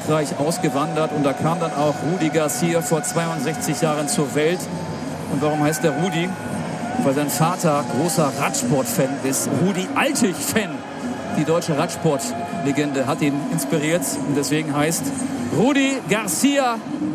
Frankreich ausgewandert. Und da kam dann auch Rudi Garcia vor 62 Jahren zur Welt. Und warum heißt der Rudi? Weil sein Vater großer Radsport-Fan ist. Rudi Altig-Fan. Die deutsche Radsportlegende hat ihn inspiriert. Und deswegen heißt Rudi Garcia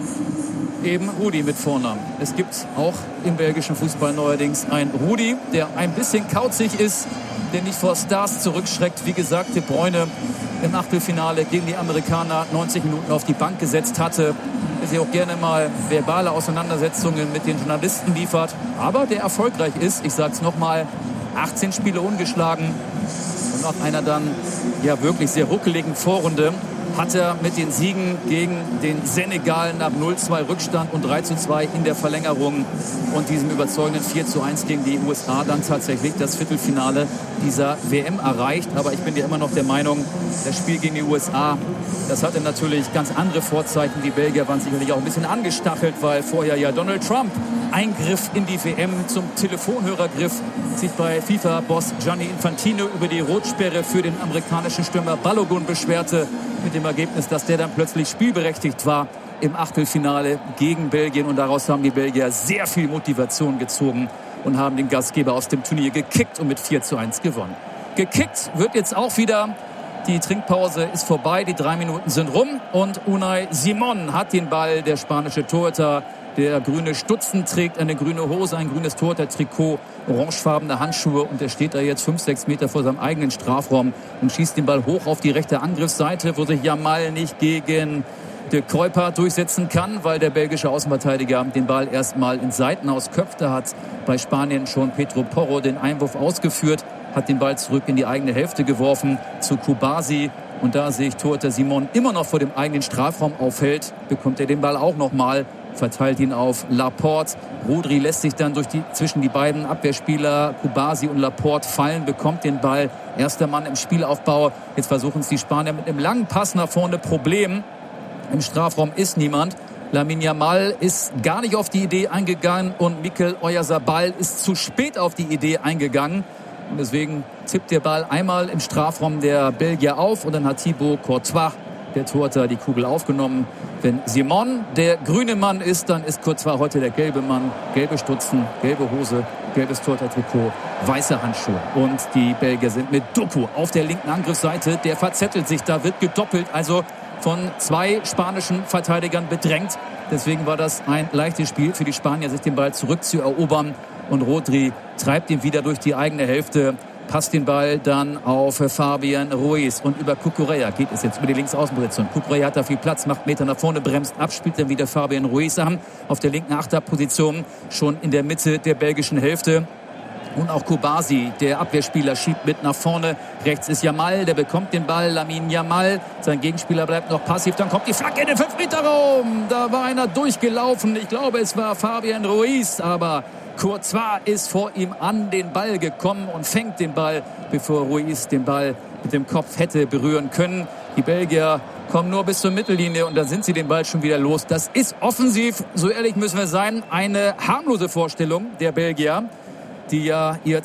eben Rudi mit Vornamen. Es gibt auch im belgischen Fußball neuerdings einen Rudi, der ein bisschen kauzig ist, der nicht vor Stars zurückschreckt. Wie gesagt, De Bruyne im Achtelfinale gegen die Amerikaner 90 Minuten auf die Bank gesetzt hatte, der sich auch gerne mal verbale Auseinandersetzungen mit den Journalisten liefert, aber der erfolgreich ist. Ich sag's nochmal, 18 Spiele ungeschlagen und nach einer dann ja wirklich sehr ruckeligen Vorrunde hat er mit den Siegen gegen den Senegal nach 0-2 Rückstand und 3-2 in der Verlängerung und diesem überzeugenden 4-1 gegen die USA dann tatsächlich das Viertelfinale dieser WM erreicht. Aber ich bin ja immer noch der Meinung, das Spiel gegen die USA, das hatte natürlich ganz andere Vorzeichen. Die Belgier waren sicherlich auch ein bisschen angestachelt, weil vorher ja Donald Trump Eingriff in die WM zum Telefonhörer griff, sich bei FIFA-Boss Gianni Infantino über die Rotsperre für den amerikanischen Stürmer Balogun beschwerte, mit dem Ergebnis, dass der dann plötzlich spielberechtigt war im Achtelfinale gegen Belgien. Und daraus haben die Belgier sehr viel Motivation gezogen und haben den Gastgeber aus dem Turnier gekickt und mit 4-1 gewonnen. Gekickt wird jetzt auch wieder. Die Trinkpause ist vorbei, die 3 Minuten sind rum und Unai Simon hat den Ball, der spanische Torhüter, der grüne Stutzen trägt, eine grüne Hose, ein grünes Torhüter-Trikot, orangefarbene Handschuhe und er steht da jetzt 5-6 Meter vor seinem eigenen Strafraum und schießt den Ball hoch auf die rechte Angriffsseite, wo sich Yamal nicht gegen De Kuyper durchsetzen kann, weil der belgische Außenverteidiger den Ball erstmal ins Seitenaus köpft. Da hat bei Spanien schon Pedro Porro den Einwurf ausgeführt, hat den Ball zurück in die eigene Hälfte geworfen zu Kubasi. Und da sich Torhüter Simon immer noch vor dem eigenen Strafraum aufhält, bekommt er den Ball auch nochmal, verteilt ihn auf Laporte. Rodri lässt sich dann zwischen die beiden Abwehrspieler Kubasi und Laporte fallen, bekommt den Ball. Erster Mann im Spielaufbau. Jetzt versuchen es die Spanier mit einem langen Pass nach vorne. Problem, im Strafraum ist niemand. Lamine Yamal ist gar nicht auf die Idee eingegangen und Mikel Oyarzabal ist zu spät auf die Idee eingegangen. Und deswegen tippt der Ball einmal im Strafraum der Belgier auf und dann hat Thibaut Courtois, der Torhüter, die Kugel aufgenommen. Wenn Simon der grüne Mann ist, dann ist Courtois heute der gelbe Mann. Gelbe Stutzen, gelbe Hose, gelbes Torhüter-Trikot, weiße Handschuhe. Und die Belgier sind mit Doku auf der linken Angriffsseite. Der verzettelt sich, da wird gedoppelt, also von 2 spanischen Verteidigern bedrängt. Deswegen war das ein leichtes Spiel für die Spanier, sich den Ball zurückzuerobern. Und Rodri treibt ihn wieder durch die eigene Hälfte, passt den Ball dann auf Fabian Ruiz. Und über Cucurella geht es jetzt über die Linksaußenposition. Cucurella hat da viel Platz, macht Meter nach vorne, bremst ab, spielt dann wieder Fabian Ruiz an. Auf der linken Achterposition, schon in der Mitte der belgischen Hälfte. Und auch Kubasi, der Abwehrspieler, schiebt mit nach vorne. Rechts ist Yamal, der bekommt den Ball. Lamine Yamal, sein Gegenspieler bleibt noch passiv. Dann kommt die Flanke in den 5-Meter-Raum. Da war einer durchgelaufen. Ich glaube, es war Fabian Ruiz, aber Courtois ist vor ihm an den Ball gekommen und fängt den Ball, bevor Ruiz den Ball mit dem Kopf hätte berühren können. Die Belgier kommen nur bis zur Mittellinie und dann sind sie den Ball schon wieder los. Das ist offensiv, so ehrlich müssen wir sein, eine harmlose Vorstellung der Belgier, die ja ihr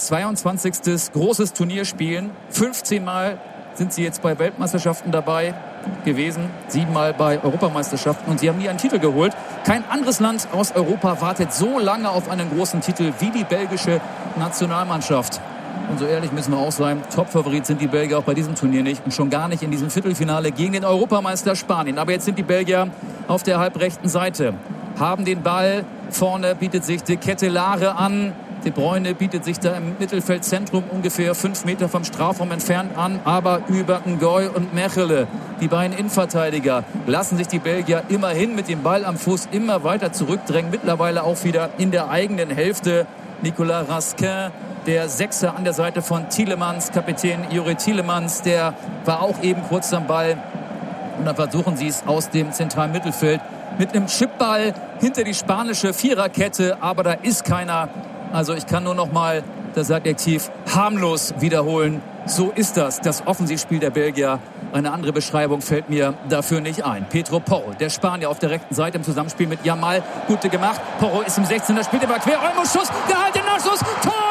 22. großes Turnier spielen. 15 Mal sind sie jetzt bei Weltmeisterschaften dabei gewesen, 7 Mal bei Europameisterschaften und sie haben nie einen Titel geholt. Kein anderes Land aus Europa wartet so lange auf einen großen Titel wie die belgische Nationalmannschaft. Und so ehrlich müssen wir auch sein, Topfavorit sind die Belgier auch bei diesem Turnier nicht und schon gar nicht in diesem Viertelfinale gegen den Europameister Spanien. Aber jetzt sind die Belgier auf der halbrechten Seite, haben den Ball, vorne bietet sich De Ketelaere an. De Bruyne bietet sich da im Mittelfeldzentrum ungefähr 5 Meter vom Strafraum entfernt an, aber über Ngoy und Mechele, die beiden Innenverteidiger, lassen sich die Belgier immerhin mit dem Ball am Fuß immer weiter zurückdrängen, mittlerweile auch wieder in der eigenen Hälfte. Nicolas Raskin, der Sechser an der Seite von Tielemans, Kapitän Juri Tielemans, der war auch eben kurz am Ball. Und dann versuchen sie es aus dem zentralen Mittelfeld mit einem Chipball hinter die spanische Viererkette, aber da ist keiner. Also ich kann nur noch mal das Adjektiv harmlos wiederholen. So ist das Offensivspiel der Belgier. Eine andere Beschreibung fällt mir dafür nicht ein. Pedro Porro, der Spanier auf der rechten Seite im Zusammenspiel mit Yamal. Gute gemacht. Porro ist im 16er, spielt immer quer. Olmo, Schuss, gehalten, Nachschuss, Tor!